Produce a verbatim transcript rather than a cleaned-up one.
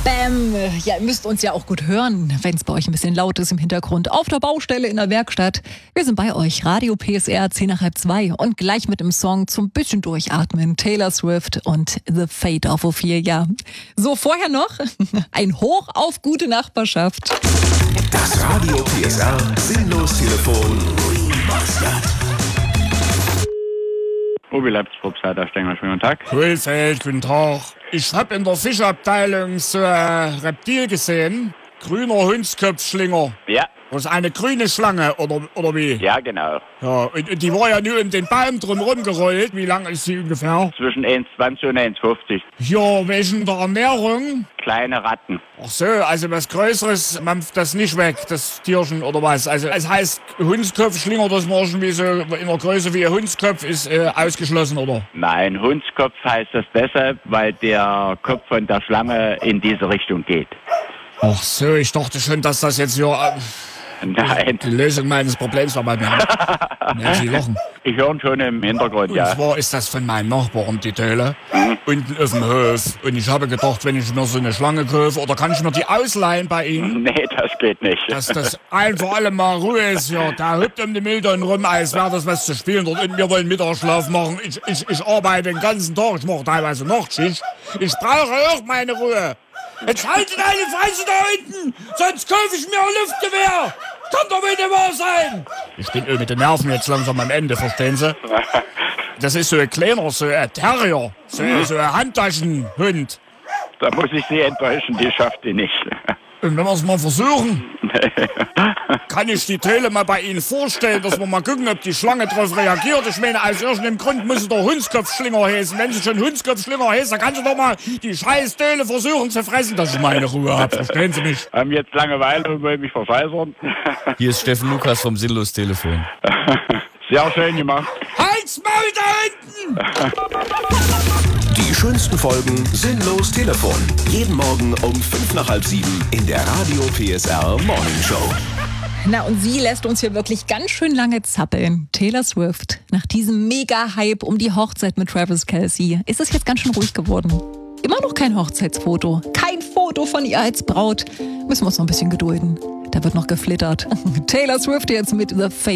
Bam! Ja, ihr müsst uns ja auch gut hören, wenn es bei euch ein bisschen laut ist im Hintergrund. Auf der Baustelle, in der Werkstatt. Wir sind bei euch. Radio P S R, zehn nach halb zwei. Und gleich mit dem Song zum bisschen durchatmen. Taylor Swift und The Fate of Ophelia. So, vorher noch ein Hoch auf gute Nachbarschaft. Das Radio P S R Sinnlos-Telefon. Obi Leipzig-Probstheiter Stenger, schönen guten Tag. Grünfeld, guten Tag. Ich hab in der Fischabteilung so ein Reptil gesehen. Grüner Hundsköpfschlinger. Ja. Das ist eine grüne Schlange, oder, oder wie? Ja, genau. Ja, und, und die war ja nur um den Baum drumherum gerollt. Wie lang ist sie ungefähr? Zwischen eins Komma zwanzig und eins Komma fünfzig. Ja, wegen der Ernährung? Kleine Ratten. Ach so, also was Größeres mampft das nicht weg, das Tierchen, oder was? Also es heißt Hundskopfschlinger, das man irgendwie so in der Größe wie ein Hundskopf ist äh, ausgeschlossen, oder? Nein, Hundskopf heißt das deshalb, weil der Kopf von der Schlange in diese Richtung geht. Ach so, ich dachte schon, dass das jetzt ja... Äh, Nein. Die Lösung meines Problems war bei mir. Ja, Sie lachen. Ich höre schon im Hintergrund, Und ja. zwar ist das von meinem Nachbarn, die Töle, mhm. unten auf dem Hof. Und ich habe gedacht, wenn ich mir so eine Schlange kaufe, oder kann ich mir die ausleihen bei Ihnen? Nee, das geht nicht. Dass das ein für alle Mal Ruhe ist, ja. Da hüpft um die Mülltonnen rum, als wäre das was zu spielen dort. Und wir wollen Mittagsschlaf machen. Ich, ich, ich arbeite den ganzen Tag, ich mache teilweise Nachtschicht. Ich brauche auch meine Ruhe. Jetzt haltet eine Fresse da hinten, sonst kaufe ich mir ein Luftgewehr. Kann doch nicht wahr sein. Ich bin mit den Nerven jetzt langsam am Ende, verstehen Sie? Das ist so ein kleiner, so ein Terrier, so, so ein Handtaschenhund. Da muss ich Sie enttäuschen, die schafft die nicht. Und wenn wir es mal versuchen, kann ich die Töle mal bei Ihnen vorstellen, dass wir mal gucken, ob die Schlange darauf reagiert. Ich meine, aus irgendeinem Grund muss es doch Hundskopfschlinger heißen. Wenn sie schon Hundskopfschlinger heißt, dann kann sie doch mal die scheiß Töle versuchen zu fressen, dass ich meine Ruhe habe. Verstehen Sie mich? Haben jetzt Langeweile und wollen mich verfeisern. Hier ist Steffen Lukas vom Sinnlos-Telefon. Sehr schön gemacht. Halt's Maul da hinten! Die schönsten Folgen Sinnlos Telefon. Jeden Morgen um fünf nach halb sieben in der Radio P S R Morning Show. Na, und sie lässt uns hier wirklich ganz schön lange zappeln. Taylor Swift. Nach diesem Mega-Hype um die Hochzeit mit Travis Kelce ist es jetzt ganz schön ruhig geworden. Immer noch kein Hochzeitsfoto. Kein Foto von ihr als Braut. Müssen wir uns noch ein bisschen gedulden. Da wird noch geflittert. Taylor Swift jetzt mit The Fate